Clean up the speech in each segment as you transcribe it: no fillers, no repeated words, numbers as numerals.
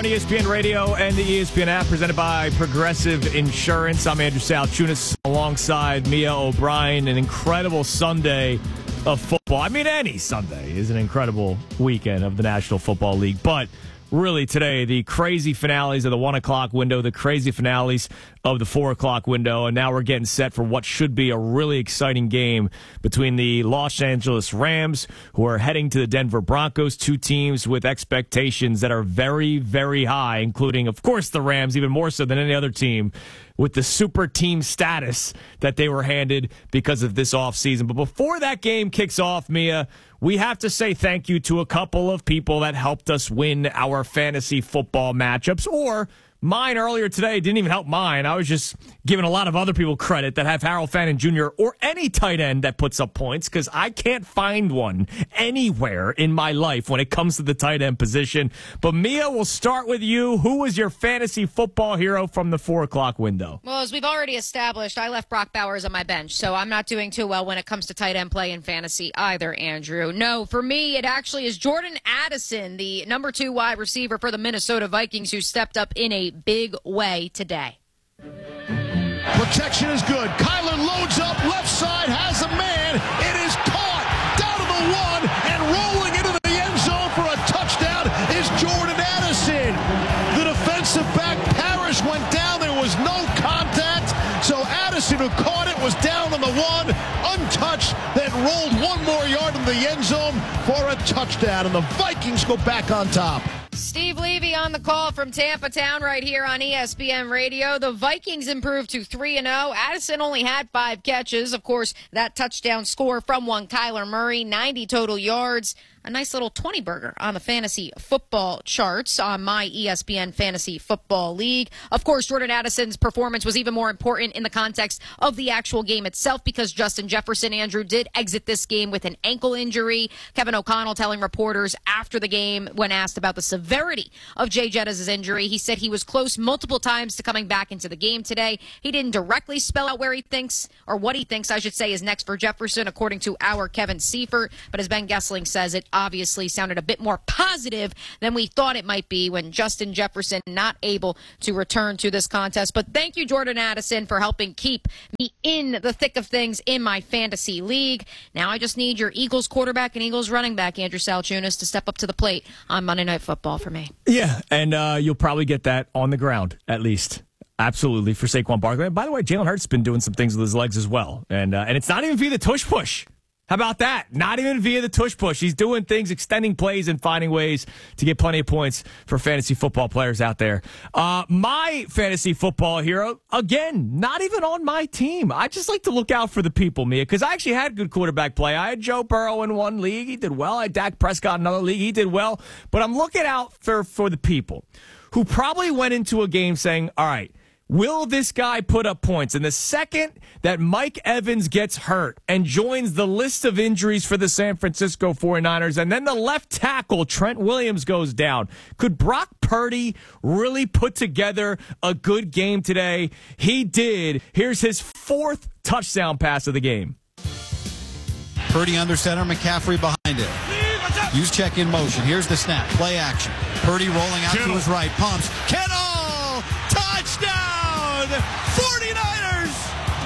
on ESPN Radio and the ESPN app, presented by Progressive Insurance. I'm Andrew Salchunas alongside Mia O'Brien. An incredible Sunday of football. I mean, any Sunday is an incredible weekend of the National Football League, but really today, the crazy finales of the 1 o'clock window, the crazy finales of the 4 o'clock window, and now we're getting set for what should be a really exciting game between the Los Angeles Rams, who are heading to the Denver Broncos, two teams with expectations that are very, very high, including, of course, the Rams, even more so than any other team, with the super team status that they were handed because of this offseason. But before that game kicks off, Mia, we have to say thank you to a couple of people that helped us win our fantasy football matchups, or mine earlier today didn't even help mine. I was just giving a lot of other people credit that have Harold Fannin Jr. or any tight end that puts up points, because I can't find one anywhere in my life when it comes to the tight end position. But Mia, we'll start with you. Who was your fantasy football hero from the 4 o'clock window? Well, as we've already established, I left Brock Bowers on my bench, so I'm not doing too well when it comes to tight end play in fantasy either, Andrew. No, for me, it actually is Jordan Addison, the number 2 wide receiver for the Minnesota Vikings, who stepped up in a big way today. Protection is good. Kyler loads up left side, has a man. It is caught down to the 1 and rolling into the end zone for a touchdown is Jordan Addison. The defensive back Parrish went down. There was no contact. So Addison, who caught it, was down on the 1, untouched, then rolled 1 more yard in the end zone for a touchdown. And the Vikings go back on top. Steve Levy on the call from Tampa Town right here on ESPN Radio. The Vikings improved to 3-0. Addison only had 5 catches. Of course, that touchdown score from one Kyler Murray, 90 total yards. A nice little 20-burger on the fantasy football charts on my ESPN Fantasy Football League. Of course, Jordan Addison's performance was even more important in the context of the actual game itself, because Justin Jefferson, Andrew, did exit this game with an ankle injury. Kevin O'Connell telling reporters after the game, when asked about the severity of Jay Jettas' injury, he said he was close multiple times to coming back into the game today. He didn't directly spell out where he thinks, or what he thinks, I should say, is next for Jefferson, according to our Kevin Seifert. But as Ben Gessling says, it obviously sounded a bit more positive than we thought it might be when Justin Jefferson not able to return to this contest. But thank you, Jordan Addison, for helping keep me in the thick of things in my fantasy league. Now I just need your Eagles quarterback and Eagles running back, Andrew Salchunas, to step up to the plate on Monday Night Football for me. Yeah, and you'll probably get that on the ground, at least. Absolutely, for Saquon Barkley. By the way, Jalen Hurts has been doing some things with his legs as well. And it's not even via the tush push. How about that? Not even via the tush push. He's doing things, extending plays, and finding ways to get plenty of points for fantasy football players out there. My fantasy football hero, again, not even on my team. I just like to look out for the people, Mia, because I actually had good quarterback play. I had Joe Burrow in one league. He did well. I had Dak Prescott in another league. He did well. But I'm looking out for the people who probably went into a game saying, all right, will this guy put up points? And the second that Mike Evans gets hurt and joins the list of injuries for the San Francisco 49ers, and then the left tackle, Trent Williams, goes down, could Brock Purdy really put together a good game today? He did. Here's his 4th touchdown pass of the game. Purdy under center, McCaffrey behind it. Use check in motion. Here's the snap. Play action. Purdy rolling out to his right. Pumps. Kittle! Touchdown! 49ers!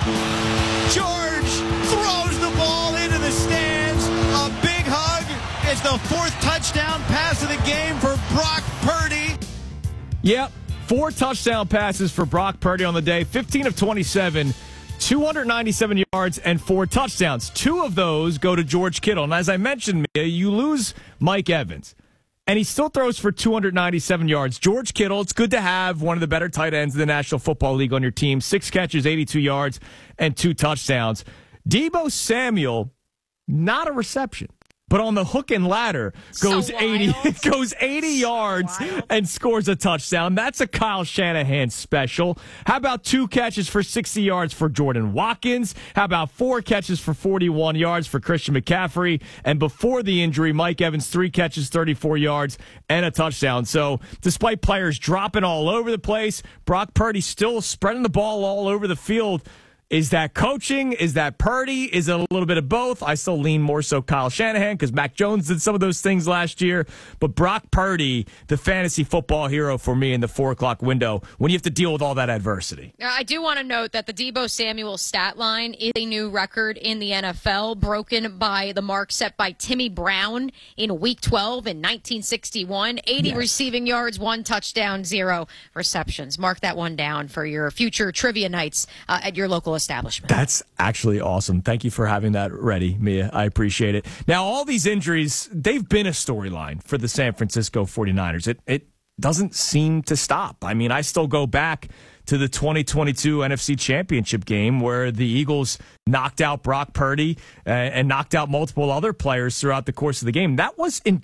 George throws the ball into the stands. A big hug. It's the 4th touchdown pass of the game for Brock Purdy. Yep, 4 touchdown passes for Brock Purdy on the day. 15 of 27, 297 yards, and 4 touchdowns. 2 of those go to George Kittle. And as I mentioned, Mia, you lose Mike Evans, and he still throws for 297 yards. George Kittle, it's good to have one of the better tight ends in the National Football League on your team. 6 catches, 82 yards, and 2 touchdowns. Deebo Samuel, not a reception, but on the hook and ladder goes 80 yards and scores a touchdown. That's a Kyle Shanahan special. How about 2 catches for 60 yards for Jordan Watkins? How about 4 catches for 41 yards for Christian McCaffrey? And before the injury, Mike Evans, 3 catches, 34 yards, and a touchdown. So despite players dropping all over the place, Brock Purdy still spreading the ball all over the field. Is that coaching? Is that Purdy? Is it a little bit of both? I still lean more so Kyle Shanahan because Mac Jones did some of those things last year. But Brock Purdy, the fantasy football hero for me in the 4 o'clock window when you have to deal with all that adversity. Now, I do want to note that the Deebo Samuel stat line is a new record in the NFL, broken by the mark set by Timmy Brown in Week 12 in 1961. 80 receiving yards, 1 touchdown, 0 receptions. Mark that one down for your future trivia nights at your local establishment. That's actually awesome. Thank you for having that ready, Mia. I appreciate it. Now, all these injuries, they've been a storyline for the San Francisco 49ers. It doesn't seem to stop. I mean, I still go back to the 2022 NFC Championship game where the Eagles knocked out Brock Purdy and knocked out multiple other players throughout the course of the game. That was in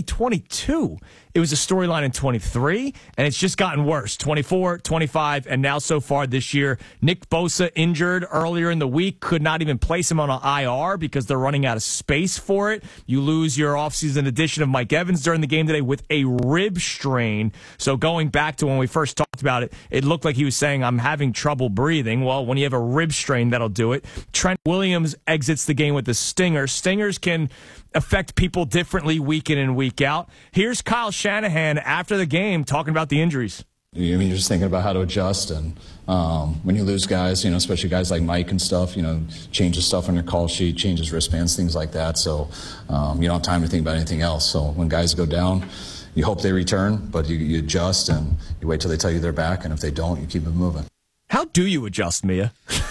2022. It was a storyline in 23, and it's just gotten worse. 24, 25, and now so far this year. Nick Bosa injured earlier in the week. Could not even place him on an IR because they're running out of space for it. You lose your offseason addition of Mike Evans during the game today with a rib strain. So going back to when we first talked about it, it looked like he was saying, I'm having trouble breathing. Well, when you have a rib strain, that'll do it. Trent Williams exits the game with a stinger. Stingers can affect people differently week in and week out. Here's Kyle Shanahan after the game talking about the injuries. I mean, you're just thinking about how to adjust, and when you lose guys, especially guys like Mike and stuff, changes stuff on your call sheet, changes wristbands, things like that. So you don't have time to think about anything else. So when guys go down, you hope they return, but you adjust and you wait till they tell you they're back, and if they don't, you keep it moving. How do you adjust, Mia?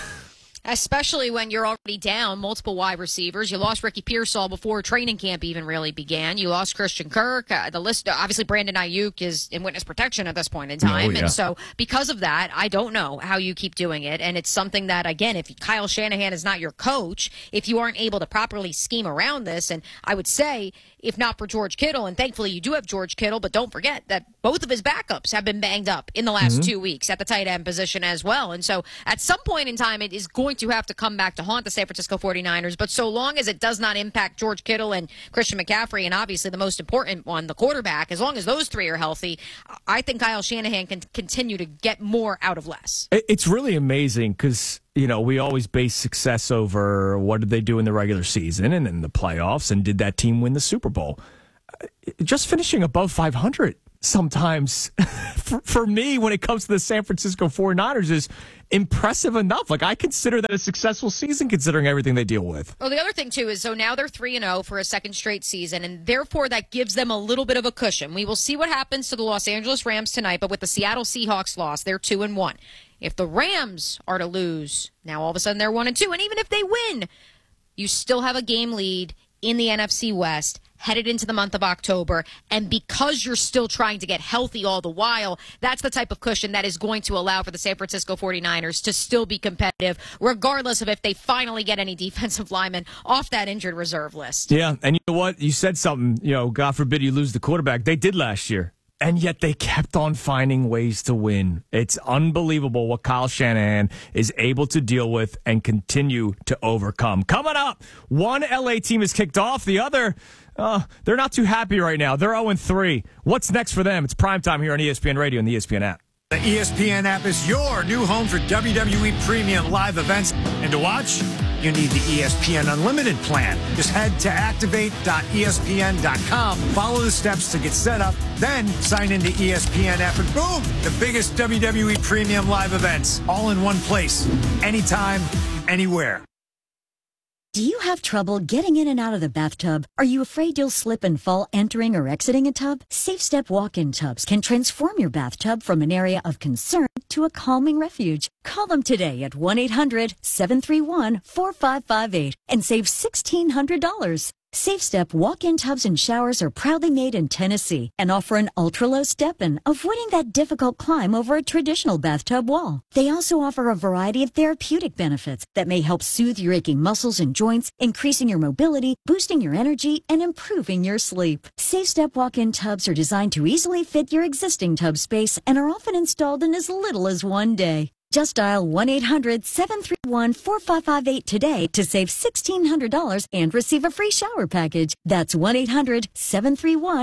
Especially when you're already down multiple wide receivers. You lost Ricky Pearsall before training camp even really began. You lost Christian Kirk. The list, obviously, Brandon Ayuk is in witness protection at this point in time. Oh, yeah. And so because of that, I don't know how you keep doing it. And it's something that, again, if Kyle Shanahan is not your coach, if you aren't able to properly scheme around this, and I would say, if not for George Kittle, and thankfully you do have George Kittle, but don't forget that both of his backups have been banged up in the last 2 weeks at the tight end position as well. And so at some point in time, it is going to have to come back to haunt the San Francisco 49ers. But so long as it does not impact George Kittle and Christian McCaffrey, and obviously the most important one, the quarterback, as long as those three are healthy, I think Kyle Shanahan can continue to get more out of less. It's really amazing because we always base success over what did they do in the regular season and in the playoffs, and did that team win the Super Bowl? Just finishing above 500 sometimes, for me, when it comes to the San Francisco 49ers, is impressive enough. Like, I consider that a successful season considering everything they deal with. Well, the other thing, too, is so now they're 3-0 for a second straight season, and therefore that gives them a little bit of a cushion. We will see what happens to the Los Angeles Rams tonight, but with the Seattle Seahawks loss, they're 2-1. If the Rams are to lose, now all of a sudden they're 1-2, and even if they win, you still have a game lead in the NFC West headed into the month of October, and because you're still trying to get healthy all the while, that's the type of cushion that is going to allow for the San Francisco 49ers to still be competitive, regardless of if they finally get any defensive linemen off that injured reserve list. Yeah, and you know what? You said something, God forbid you lose the quarterback. They did last year. And yet they kept on finding ways to win. It's unbelievable what Kyle Shanahan is able to deal with and continue to overcome. Coming up, one LA team is kicked off. The other, they're not too happy right now. They're 0-3. What's next for them? It's primetime here on ESPN Radio and the ESPN app. The ESPN app is your new home for WWE Premium live events. And to watch, you need the ESPN Unlimited plan. Just head to activate.espn.com, follow the steps to get set up, then sign into ESPN app, and boom, the biggest WWE Premium live events, all in one place, anytime, anywhere. Do you have trouble getting in and out of the bathtub? Are you afraid you'll slip and fall entering or exiting a tub? SafeStep walk-in tubs can transform your bathtub from an area of concern to a calming refuge. Call them today at 1-800-731-4558 and save $1,600. SafeStep walk-in tubs and showers are proudly made in Tennessee and offer an ultra-low step-in, avoiding that difficult climb over a traditional bathtub wall. They also offer a variety of therapeutic benefits that may help soothe your aching muscles and joints, increasing your mobility, boosting your energy, and improving your sleep. SafeStep walk-in tubs are designed to easily fit your existing tub space and are often installed in as little as one day. Just dial 1-800-731-4558 today to save $1,600 and receive a free shower package. That's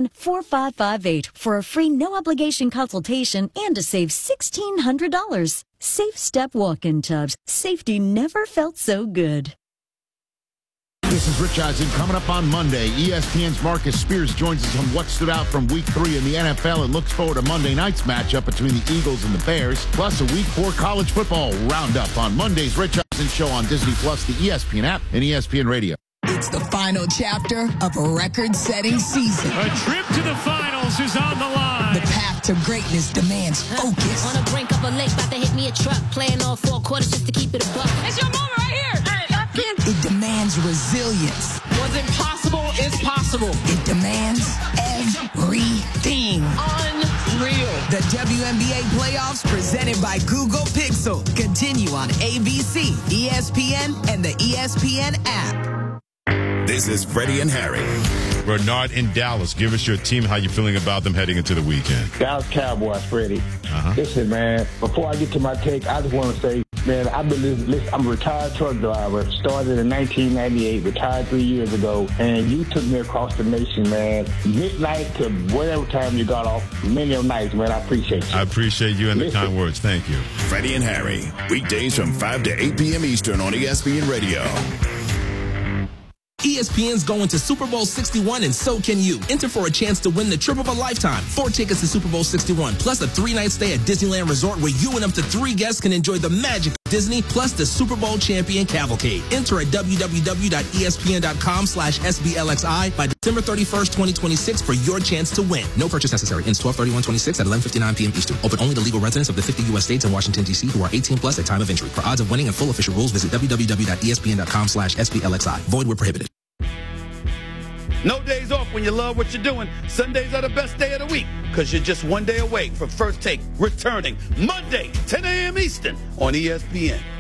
1-800-731-4558 for a free no-obligation consultation and to save $1,600. Safe Step walk-in tubs. Safety never felt so good. This is Rich Eisen. Coming up on Monday, ESPN's Marcus Spears joins us on what stood out from Week 3 in the NFL and looks forward to Monday night's matchup between the Eagles and the Bears, plus a Week 4 college football roundup on Monday's Rich Eisen Show on Disney+, the ESPN app, and ESPN Radio. It's the final chapter of a record-setting season. A trip to the finals is on the line. The path to greatness demands focus. On the brink of a lake, about to hit me a truck, playing all 4 quarters just to keep it a buck. It's your moment right here. It demands resilience. What's impossible is possible. It demands everything. Unreal. The WNBA playoffs presented by Google Pixel continue on ABC, ESPN, and the ESPN app. This is Freddie and Harry. Bernard in Dallas. Give us your team. How you feeling about them heading into the weekend? Dallas Cowboys, Freddie. Listen, man, before I get to my take, I just want to say, man, I'm a retired truck driver. Started in 1998, retired 3 years ago, and you took me across the nation, man. Midnight to whatever time you got off, many of nights, man. I appreciate you. I appreciate you and the kind words. Thank you. Freddie and Harry, weekdays from 5 to 8 p.m. Eastern on ESPN Radio. ESPN's going to Super Bowl 61, and so can you. Enter for a chance to win the trip of a lifetime. 4 tickets to Super Bowl 61, plus a 3-night stay at Disneyland Resort where you and up to 3 guests can enjoy the magic of Disney, plus the Super Bowl champion cavalcade. Enter at www.espn.com/SBLXI by December 31st, 2026 for your chance to win. No purchase necessary. Ends 12/31/26 at 11:59 p.m. Eastern. Open only to legal residents of the 50 U.S. states and Washington, D.C. who are 18 plus at time of entry. For odds of winning and full official rules, visit www.espn.com/SBLXI. Void where prohibited. No days off when you love what you're doing. Sundays are the best day of the week because you're just one day away from First Take returning Monday, 10 a.m. Eastern on ESPN.